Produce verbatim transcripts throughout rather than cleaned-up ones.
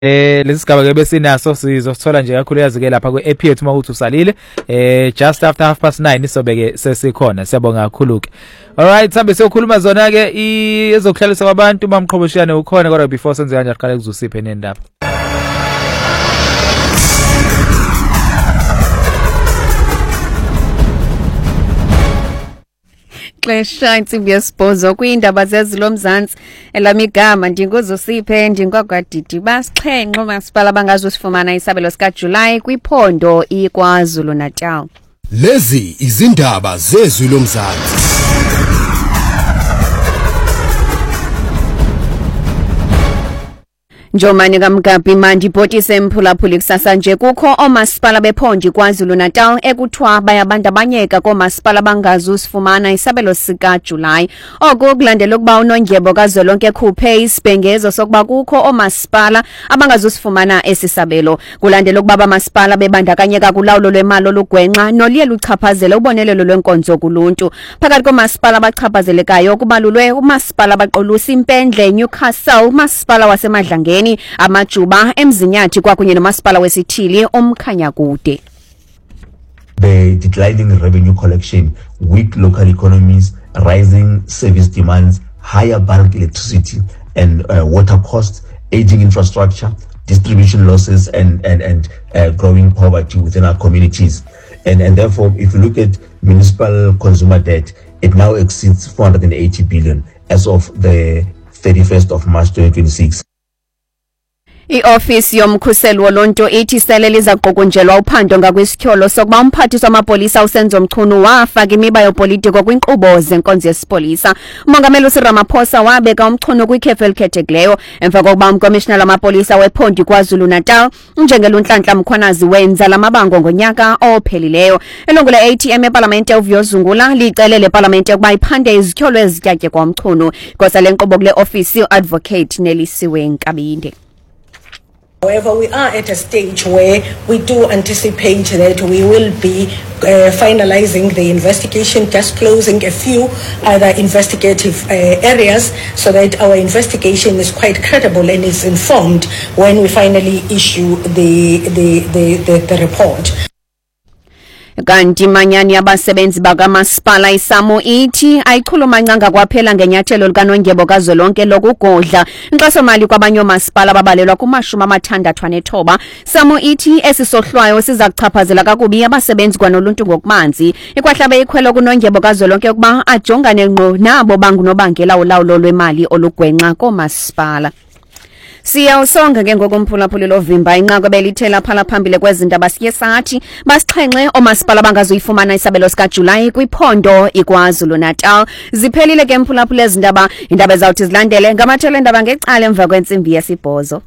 Eh lesigaba ke besinaso sizosithola nje kakhulukazi ke lapha kwe-app yethu mawuthi usalile eh just after half past nine isobeke sesikhona. Siyabonga kakhulu ke. Alright, sambe siyokhuluma zona ke ezokuhlalisa kwabantu bamqhoboshiyane ukhona kodwa before senze kanje aqale kuzusiphe nendaba. Xesha insimbi yesibhozo kwiindaba zezilomzantsi elamigama ndinguzusiphe ndingwagwadidi basixhenxe masipala bangazusifumana isabelo sika July kwiphondo iKwaZulu Natal. Lezi izindaba zezwi lomzantsi. Njomani kaMgabi mandi bhotise mphulaphuli kusasa nje kukho omasipala bephondi KwaZulu Natal ekuthiwa bayabandabanyeka komasipala bangazusifumana isabelo sika July. Oku kulandela ukuba uNondyebo kazwelonke ekhuphe isibhengezo sokuba kukho omasipala abangazusifumana esisabelo. Kulandela ukuba abamasipala bebandakanyeka kulawulo lwemali olugwenxa noliye luchaphazele ubonelelo lwenkonzo kuluntu. Phakathi komasipala abachaphazelekayo kubalulwe umasipala baqolusa Impendle, Newcastle, umasipala waseMadlangeni, Amajuba, eMzinyathi kwakunye nomasipala wesithili oMkhanyakude. The declining revenue collection, weak local economies, rising service demands, higher bulk electricity and uh, water costs, aging infrastructure, distribution losses and and and uh, growing poverty within our communities. And and therefore, if you look at municipal consumer debt, it now exceeds four hundred eighty billion as of the thirty-first of March twenty twenty-six. I-ofisi yomkhuseli woluntu ithi sele lizaqukunjelwa uphando ngakwisityholo sokuba umphathiswa wamapolisa uSenzo Mchunu wafaka imiba yopolitiko kwinkqubo zenkonzo yesipolisa. Umongameli uCyril Ramaphosa wabeka uMchunu kwikhefu elikhethekileyo emva kokuba umkomishinala wamapolisa wephondi KwaZulu Natal njengelunhlanhla Mkhwanazi wenza lamabango ngonyaka ophelileyo. Ilungu le-A T M epalamente uViyo Zungula licelele epalamente ukuba iphande izityholo ezityatye kwa Mchunu. Inkosi lenkqubo kule ofisi u-Advocate Nelisiwe Nkabinde. However, we are at a stage where we do anticipate that we will be uh, finalizing the investigation, just closing a few other investigative uh, areas so that our investigation is quite credible and is informed when we finally issue the, the, the, the, the report. Kanti manyani abasebenzi bakamasipala iSAMO ithi ayikhuluma ncanga kwaphela ngenyathelo likaNondyebo kazwelonke lokugodla inkxaso-mali kwabanye omasipala ababalelwa kumashumi amathandathu anethoba. SAMO ithi esisohlwayo siza kuchaphazela kakubi abasebenzi kwanoluntu ngokubanzi. Ikwahlabe ikhwelo kuNondyebo kazwelonke ukuba ajongane ngqo nabo bangunobangela ulawulo lwemali olugwenxa koomasipala. Siyawusonga ke ngokumphulaphuli lovimba inqako belithela phala phambili kwezindaba siye sathi basixhenxe omasipala bangazuyifumana isabelo sika July kwiphondo iKwaZulu Natal. Ziphelile ke mphulaphuli ezindaba indaba ezawuthi zilandele ngamathelo endaba ngecala emva kwentsimbi yesibhozo.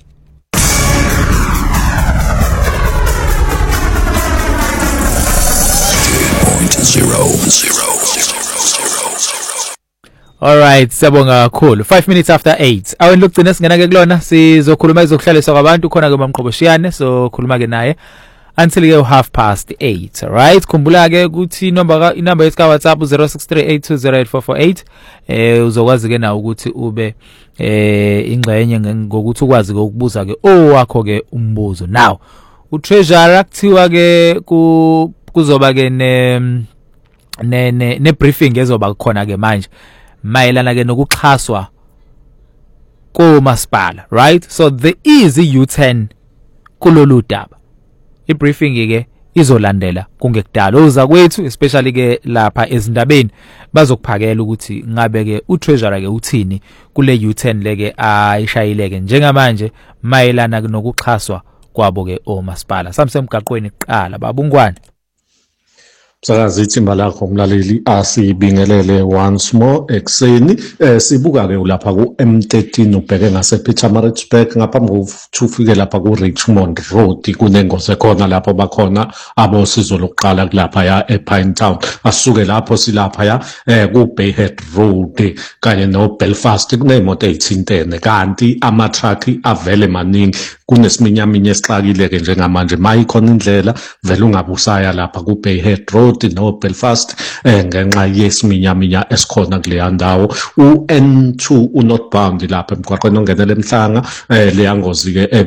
Alright, siyabonga kakhulu. five minutes after eight. Awena lokugcina singena ke kulona sizokhuluma izokuhlaliswa kwabantu khona ke bamqhoboshiyane so khuluma ke naye until ke half past eight. Alright, khumbula ke ukuthi inamba inamba yesika WhatsApp zero six three eight two zero eight four four eight eh uzokwazi ke na ukuthi ube eh ingxenye ngokuthi ukwazi ke ukubuza ke owakho ke umbuzo. Now, uTreasurer kuthiwa ke kuzoba ke ne ne ne briefing ezoba khona ke manje mayelana ke nokuxhaswa komasipala, right? So there is a U ten kulolu daba. I-briefing ke izolandela kungekudala oza kwethu especially ke lapha ezindabeni bazokuphakela ukuthi ngabe ke uTreasurer ke uthini kule U ten leke ayishayileke njengamanje mayelana nokuxhaswa kwabo ke omasipala. Samsemgaqweni kuqala babungwane. Msakazi ithimba lakho umlaleli asibingelele once more ekseni eh sibuka ke lapha ku M thirteen ubheke ngase Pietermaritzburg ngaphambi kokuthi ufike lapha ku Richmond Road kunengozi khona lapho bakhona abosizo lokuqala kulapha ya ePinetown asuke lapho silapha ya eh ku Bayhead Road kanye no Belfast kunemoto ezithintene kanti ama truck avele maningi kunesiminyaminya esixakile ke njengamanje mayikhona indlela vele ungabusaya lapha ku Bayhead Road no Belfast eh ngenxa yesiminyaminya esikhona kuleya ndawo. U N two u northbound lapha emgwaqweni ongenele eMhlanga eh leya ngozi ke